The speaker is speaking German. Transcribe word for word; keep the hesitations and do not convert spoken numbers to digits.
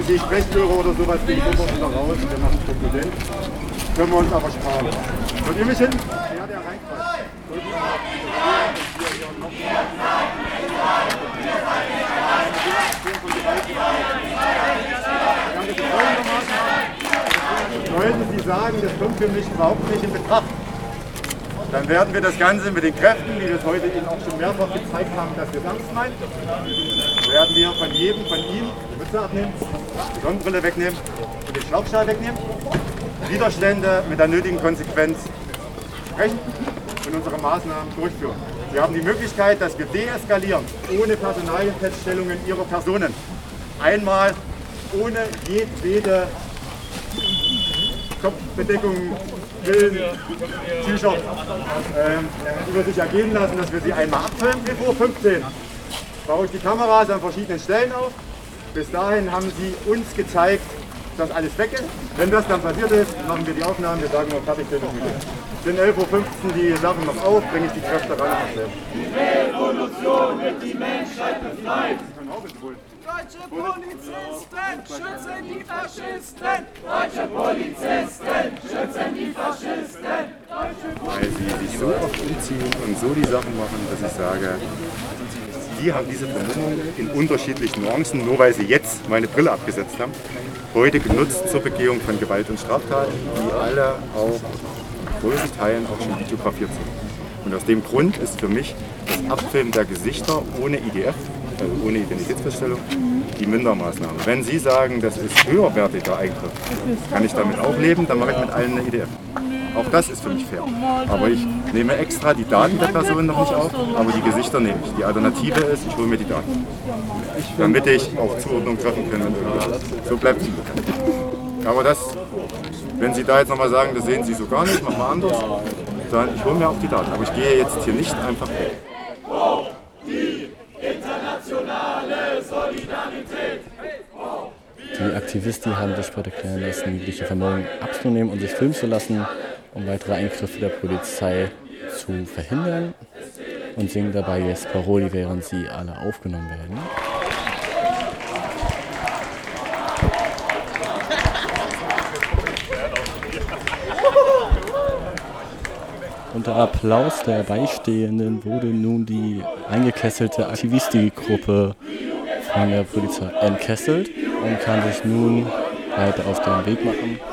denken Sie, Sprechchöre oder sowas, gehen sofort wieder raus, wir machen es konkurrent. Können wir uns aber sparen. Und ihr mich hin? Ja, der reinquatscht. Sollten Sie sagen, das kommt für mich überhaupt nicht in Betracht, dann werden wir das Ganze mit den Kräften, wie wir es heute Ihnen auch schon mehrfach gezeigt haben, dass wir es ernst meinen, werden wir von jedem, von Ihnen die Mütze abnehmen, die Sonnenbrille wegnehmen und den Schlauchschal wegnehmen, Widerstände mit der nötigen Konsequenz sprechen und unsere Maßnahmen durchführen. Wir haben die Möglichkeit, dass wir deeskalieren, ohne Personalienfeststellungen Ihrer Personen. Einmal ohne jedwede Kopfbedeckung, Pillen, T-Shirt ähm, über sich ergehen lassen, dass wir sie einmal abfilmen. elf Uhr fünfzehn baue ich die Kameras an verschiedenen Stellen auf. Bis dahin haben sie uns gezeigt, dass alles weg ist. Wenn das dann passiert ist, machen wir die Aufnahmen, wir sagen noch fertig, sind müde. Sind elf Uhr fünfzehn die Sachen noch auf, bringe ich die Kräfte ran und erkläre. Die Revolution wird die Menschheit befreien. Deutsche Polizisten schützen die Faschisten! Deutsche Polizisten schützen die Faschisten! Weil sie sich so oft umziehen und so die Sachen machen, dass ich sage, die haben diese Vermummung in unterschiedlichen Nuancen, nur weil sie jetzt meine Brille abgesetzt haben, heute genutzt zur Begehung von Gewalt und Straftaten, die alle auch in großen Teilen auch schon videografiert sind. Und aus dem Grund ist für mich das Abfilmen der Gesichter ohne I D F, also ohne Identitätsfeststellung, die Mindermaßnahme. Wenn Sie sagen, das ist höherwertiger Eingriff, kann ich damit auch leben, dann mache ich mit allen eine I D F. Auch das ist für mich fair. Aber ich nehme extra die Daten der Person noch nicht auf, aber die Gesichter nehme ich. Die Alternative ist, ich hole mir die Daten. Damit ich auch Zuordnung treffen kann. So bleibt es. Aber das, wenn Sie da jetzt nochmal sagen, das sehen Sie so gar nicht, machen wir anders, dann ich hole mir auch die Daten. Aber ich gehe jetzt hier nicht einfach weg. Die internationale Solidarität. Die Aktivisten haben sich bereit erklären lassen, jegliche Vermummung abzunehmen und sich filmen zu lassen, um weitere Eingriffe der Polizei zu verhindern, und singen dabei jetzt Paroli, während sie alle aufgenommen werden. Unter Applaus der Beistehenden wurde nun die eingekesselte Aktivisti-Gruppe von der Polizei entkesselt und kann sich nun weiter auf den Weg machen.